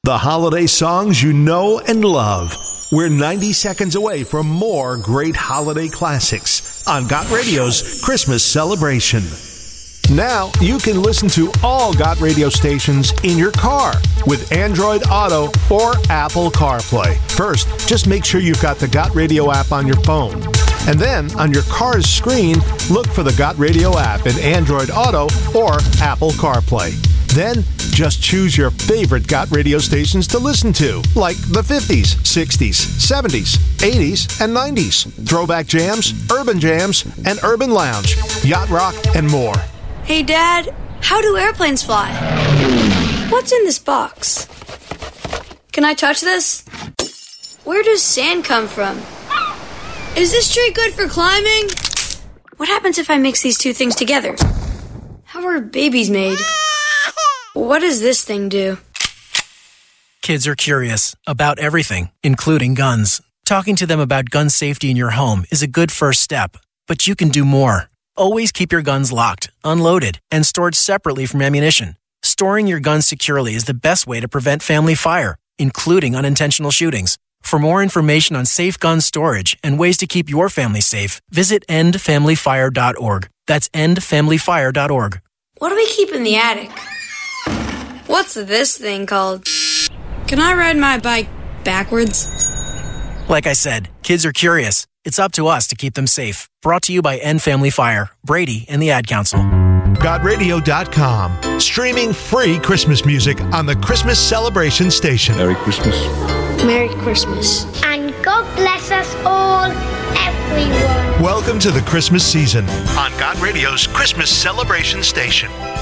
The holiday songs you know and love. We're 90 seconds away from more great holiday classics on Got Radio's Christmas celebration. Now you can listen to all Got Radio stations in your car with Android Auto or Apple CarPlay. First, just make sure you've got the Got Radio app on your phone. And then, on your car's screen, look for the Got Radio app in Android Auto or Apple CarPlay. Then, just choose your favorite Got Radio stations to listen to, like the 50s, 60s, 70s, 80s, and 90s, throwback jams, urban jams, and urban lounge, yacht rock, and more. Hey, Dad, how do airplanes fly? What's in this box? Can I touch this? Where does sand come from? Is this tree good for climbing? What happens if I mix these two things together? How are babies made? What does this thing do? Kids are curious about everything, including guns. Talking to them about gun safety in your home is a good first step, but you can do more. Always keep your guns locked, unloaded, and stored separately from ammunition. Storing your guns securely is the best way to prevent family fire, including unintentional shootings. For more information on safe gun storage and ways to keep your family safe, visit endfamilyfire.org. That's endfamilyfire.org. What do we keep in the attic? What's this thing called? Can I ride my bike backwards? Like I said, kids are curious. It's up to us to keep them safe. Brought to you by End Family Fire, Brady, and the Ad Council. GotRadio.com. Streaming free Christmas music on the Christmas Celebration Station. Merry Christmas. Merry Christmas. And God bless us all, everyone. Welcome to the Christmas season on Got Radio's Christmas Celebration Station.